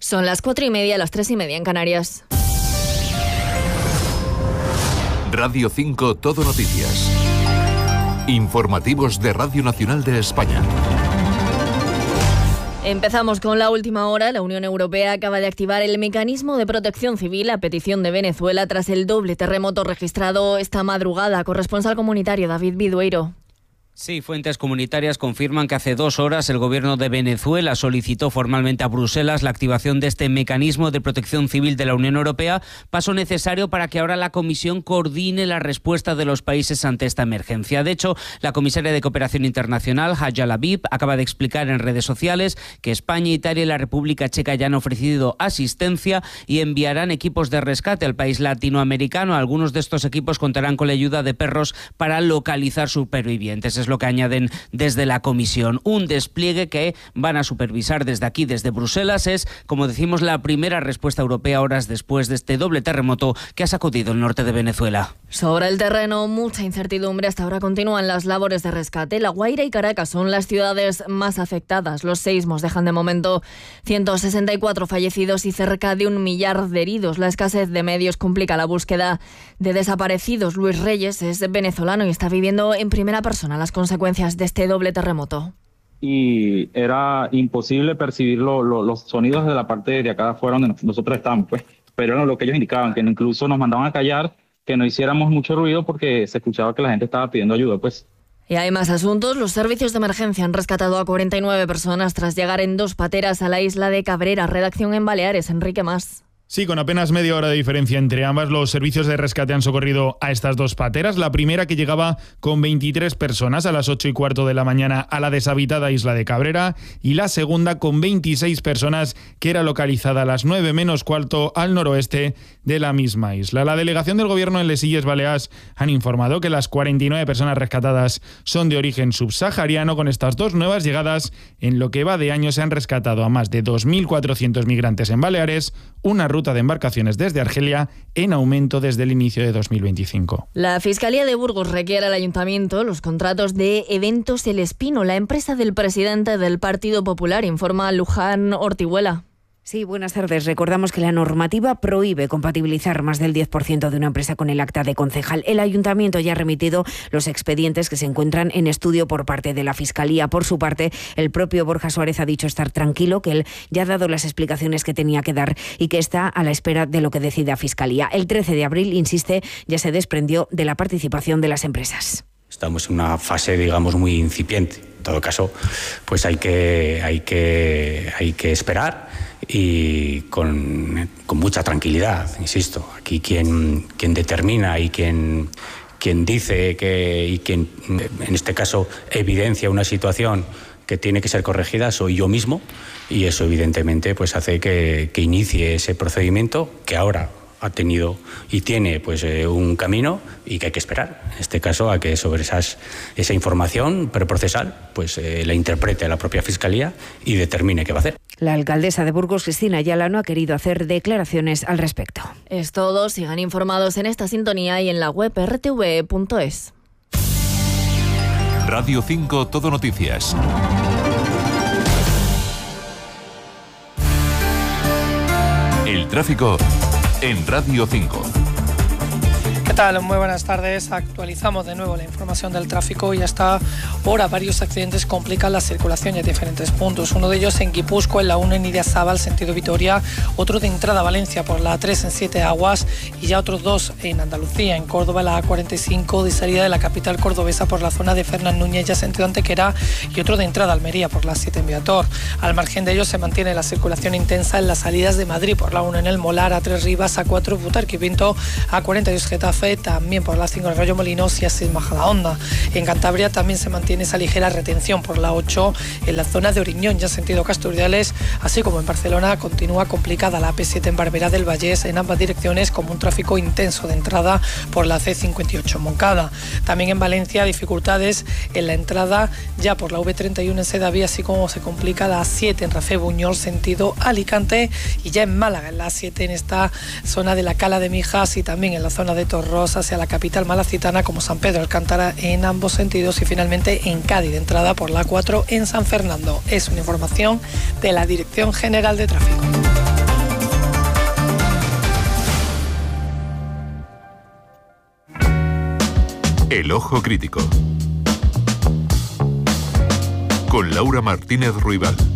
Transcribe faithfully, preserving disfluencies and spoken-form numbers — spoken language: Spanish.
Son las cuatro y media, las tres y media en Canarias. Radio cinco Todo Noticias. Informativos de Radio Nacional de España. Empezamos con la última hora. La Unión Europea acaba de activar el mecanismo de protección civil a petición de Venezuela tras el doble terremoto registrado esta madrugada. Corresponsal comunitario David Vidueiro. Sí, fuentes comunitarias confirman que hace dos horas el gobierno de Venezuela solicitó formalmente a Bruselas la activación de este mecanismo de protección civil de la Unión Europea, paso necesario para que ahora la Comisión coordine la respuesta de los países ante esta emergencia. De hecho, la comisaria de Cooperación Internacional, Haja Labib, acaba de explicar en redes sociales que España, Italia y la República Checa ya han ofrecido asistencia y enviarán equipos de rescate al país latinoamericano. Algunos de estos equipos contarán con la ayuda de perros para localizar supervivientes. Es lo que añaden desde la Comisión. Un despliegue que van a supervisar desde aquí, desde Bruselas. Es, como decimos, la primera respuesta europea horas después de este doble terremoto que ha sacudido el norte de Venezuela. Sobre el terreno, mucha incertidumbre. Hasta ahora continúan las labores de rescate. La Guaira y Caracas son las ciudades más afectadas. Los seísmos dejan de momento ciento sesenta y cuatro fallecidos y cerca de un millar de heridos. La escasez de medios complica la búsqueda de desaparecidos. Luis Reyes es venezolano y está viviendo en primera persona las consecuencias de este doble terremoto. Y era imposible percibir lo, lo, los sonidos de la parte de acá afuera donde nosotros estábamos, pues. Pero era lo que ellos indicaban, que incluso nos mandaban a callar, que no hiciéramos mucho ruido porque se escuchaba que la gente estaba pidiendo ayuda, pues. Y hay más asuntos. Los servicios de emergencia han rescatado a cuarenta y nueve personas tras llegar en dos pateras a la isla de Cabrera. Redacción en Baleares, Enrique Mas. Sí, con apenas media hora de diferencia entre ambas, los servicios de rescate han socorrido a estas dos pateras. La primera, que llegaba con veintitrés personas a las ocho y cuarto de la mañana a la deshabitada isla de Cabrera, y la segunda con veintiséis personas, que era localizada a las nueve menos cuarto al noroeste de la misma isla. La delegación del gobierno en Les Illes Balears han informado que las cuarenta y nueve personas rescatadas son de origen subsahariano. Con estas dos nuevas llegadas, en lo que va de año se han rescatado a más de dos mil cuatrocientos migrantes en Baleares, una ruta de embarcaciones desde Argelia en aumento desde el inicio de dos mil veinticinco. La Fiscalía de Burgos requiere al Ayuntamiento los contratos de Eventos El Espino, la empresa del presidente del Partido Popular, informa Luján Ortiguela. Sí, buenas tardes. Recordamos que la normativa prohíbe compatibilizar más del diez por ciento de una empresa con el acta de concejal. El Ayuntamiento ya ha remitido los expedientes que se encuentran en estudio por parte de la Fiscalía. Por su parte, el propio Borja Suárez ha dicho estar tranquilo, que él ya ha dado las explicaciones que tenía que dar y que está a la espera de lo que decida Fiscalía. El trece de abril, insiste, ya se desprendió de la participación de las empresas. Estamos en una fase, digamos, muy incipiente. En todo caso, pues hay que, hay que, hay que esperar y con, con mucha tranquilidad, insisto. Aquí quien, quien determina y quien, quien dice que, y quien, en este caso, evidencia una situación que tiene que ser corregida soy yo mismo, y eso evidentemente pues hace que, que inicie ese procedimiento que ahora ha tenido y tiene pues eh, un camino y que hay que esperar, en este caso, a que sobre esas, esa información preprocesal pues eh, la interprete la propia Fiscalía y determine qué va a hacer. La alcaldesa de Burgos, Cristina Ayala, no ha querido hacer declaraciones al respecto. Es todo. Sigan informados en esta sintonía y en la web erre te ve punto es. Radio cinco Todo Noticias. El tráfico en Radio cinco. ¿Qué tal? Muy buenas tardes. Actualizamos de nuevo la información del tráfico y hasta ahora varios accidentes complican la circulación en diferentes puntos. Uno de ellos en Guipúzcoa, en la uno en Idiazábal, sentido Vitoria, otro de entrada a Valencia por la A tres en Siete Aguas y ya otros dos en Andalucía, en Córdoba, la A cuarenta y cinco de salida de la capital cordobesa por la zona de Fernán Núñez, ya sentido Antequera, y otro de entrada a Almería por la siete en Viator. Al margen de ellos se mantiene la circulación intensa en las salidas de Madrid por la uno en El Molar, A tres Rivas, A cuatro Butarque y Pinto, A cuarenta y dos Getafe, también por la cinco en Rayo Molinos y A seis Majadahonda. En Cantabria también se mantiene esa ligera retención por la ocho en la zona de Oriñón, ya sentido Casturdiales, así como en Barcelona continúa complicada la A P siete en Barberá del Vallés en ambas direcciones, como un tráfico intenso de entrada por la C cincuenta y ocho en Moncada. También en Valencia dificultades en la entrada ya por la V treinta y uno en Sedaví, así como se complica la A siete en Rafé Buñol sentido Alicante, y ya en Málaga en la A siete en esta zona de la Cala de Mijas y también en la zona de Torros hacia la capital malacitana, como San Pedro Alcántara en ambos sentidos, y finalmente en Cádiz de entrada por la A cuatro en San Fernando. Es una información de la Dirección General de Tráfico. El Ojo Crítico. Con Laura Martínez Ruibal.